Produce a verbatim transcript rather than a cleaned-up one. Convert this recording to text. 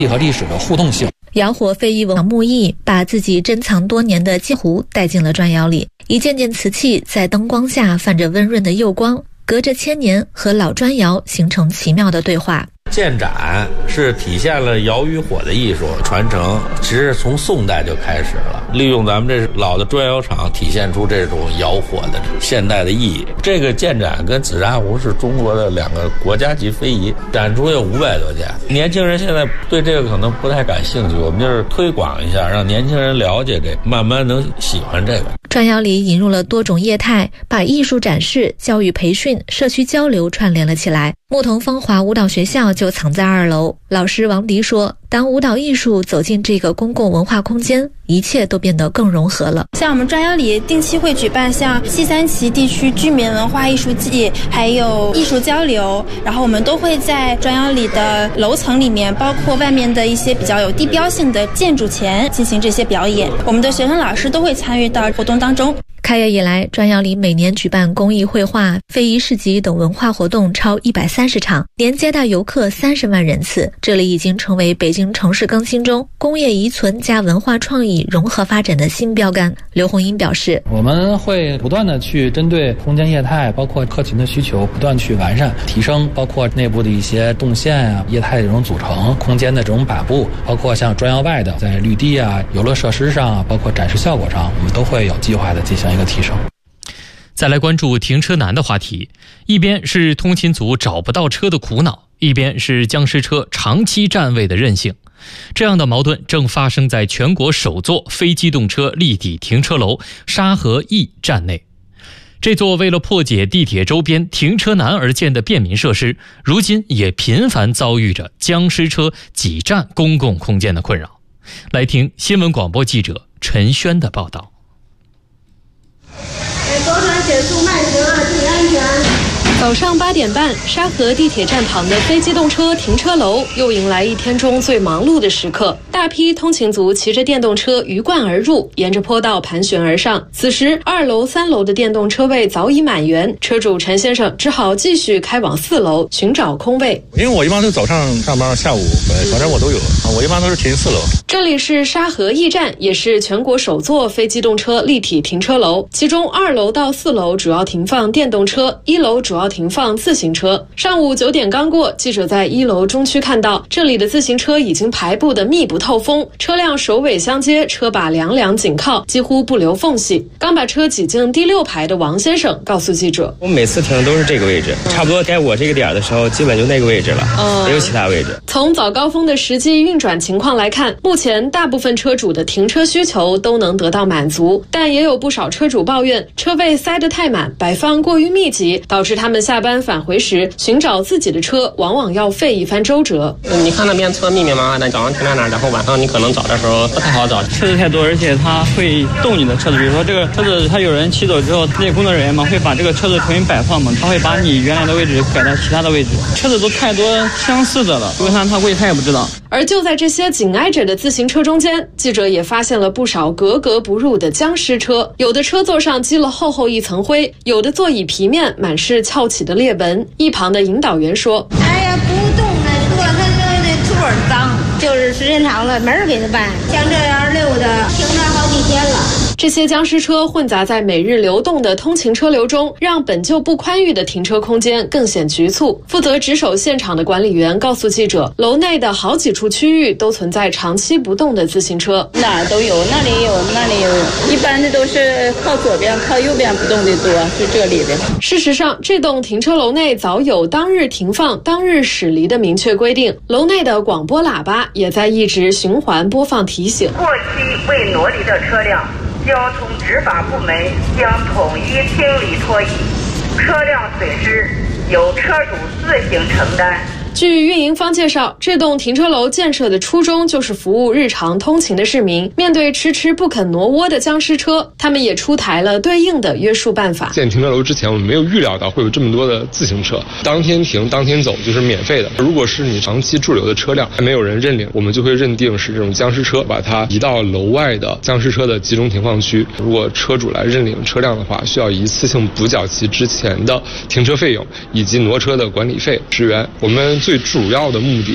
和历史的互动性。 窑火非遗文化木艺把自己珍藏多年的镜壶带进了砖窑里，一件件瓷器在灯光下泛着温润的釉光，隔着千年和老砖窑形成奇妙的对话。 建盏是体现了窑与火的艺术传承，其实从宋代就开始了，利用咱们这老的砖窑厂体现出这种窑火的现代的意义。这个建盏跟紫砂壶是中国的两个国家级非遗，展出有五百多件。年轻人现在对这个可能不太感兴趣，我们就是推广一下，让年轻人了解这个，慢慢能喜欢这个。 砖窑里引入了多种业态，把艺术展示、教育培训、社区交流串联了起来。牧童风华舞蹈学校就藏在二楼。老师王迪说，当舞蹈艺术走进这个公共文化空间，一切都变得更融合了。 像我们砖窑里定期会举办像西三旗地区居民文化艺术季，还有艺术交流，然后我们都会在砖窑里的楼层里面，包括外面的一些比较有地标性的建筑前进行这些表演，我们的学生老师都会参与到活动当中。 开业以来，砖窑里每年举办公益绘画、非遗市集等文化活动超一百三十场，年接待游客三十万人次。这里已经成为北京城市更新中工业遗存加文化创意融合发展的新标杆。刘红英表示， 我们会不断的去针对空间业态，包括客群的需求，不断去完善提升，包括内部的一些动线啊、业态的这种组成、空间的这种把布，包括像砖窑外的在绿地啊、游乐设施上啊，包括展示效果上，我们都会有计划的进行一个提升。 再来关注停车难的话题，一边是通勤族找不到车的苦恼，一边是僵尸车长期占位的任性。这样的矛盾正发生在全国首座非机动车立体停车楼沙河 E 站内。这座为了破解地铁周边停车难而建的便民设施，如今也频繁遭遇着僵尸车挤占公共空间的困扰。来听新闻广播记者陈轩的报道。 左转减速慢行啊，注意安全。 早上八点半，沙河地铁站旁的非机动车停车楼又迎来一天中最忙碌的时刻。大批通勤族骑着电动车鱼贯而入，沿着坡道盘旋而上。此时，二楼、三楼的电动车位早已满员，车主陈先生只好继续开往四楼寻找空位。 因为我一般都早上上班，下午反正我都有，我一般都是停四楼。 这里是沙河驿站，也是全国首座非机动车立体停车楼，其中二楼到四楼主要停放电动车，一楼主要停放自行车。上午九点刚过，记者在一楼中区看到，这里的自行车已经排布得密不透风，车辆首尾相接，车把两两紧靠，几乎不留缝隙。刚把车挤进第六排的王先生告诉记者， 我每次停的都是这个位置，差不多该我这个点的时候基本就那个位置了，嗯、没有其他位置。 从早高峰的实际运转情况来看，目前大部分车主的停车需求都能得到满足，但也有不少车主抱怨车位塞得太满，摆放过于密集，导致他们下班返回时寻找自己的车往往要费一番周折。 你看那边车密密麻麻的，早上停在那儿，然后晚上你可能找的时候不太好找， 车子太多，而且它会动你的车子，比如说这个车子它有人骑走之后，那工作人员嘛会把这个车子重新摆放嘛，他会把你原来的位置改到其他的位置，车子都太多相似的了，为啥他会他也不知道。 而就在这些紧挨着的自行车中间，记者也发现了不少格格不入的僵尸车，有的车座上积了厚厚一层灰，有的座椅皮面满是翘起的裂纹。一旁的引导员说， 哎呀，不动了，坐他那那座儿脏，就是时间长了没人给他办，像这样溜的停那好几天了。 这些僵尸车混杂在每日流动的通勤车流中，让本就不宽裕的停车空间更显局促。负责值守现场的管理员告诉记者，楼内的好几处区域都存在长期不动的自行车， 哪儿都有，那里有，那里有，一般的都是靠左边、靠右边不动的多，就这里的。 事实上，这栋停车楼内早有当日停放、当日驶离的明确规定，楼内的广播喇叭也在一直循环播放提醒。 过期未挪离的车辆，交通执法部门将统一清理拖移，车辆损失由车主自行承担。 据运营方介绍，这栋停车楼建设的初衷就是服务日常通勤的市民。面对迟迟不肯挪窝的僵尸车，他们也出台了对应的约束办法。 建停车楼之前，我们没有预料到会有这么多的自行车，当天停当天走就是免费的。如果是你长期驻留的车辆，还没有人认领，我们就会认定是这种僵尸车，把它移到楼外的僵尸车的集中停放区。如果车主来认领车辆的话，需要一次性补缴其之前的停车费用以及挪车的管理费十元。我们最主要的目的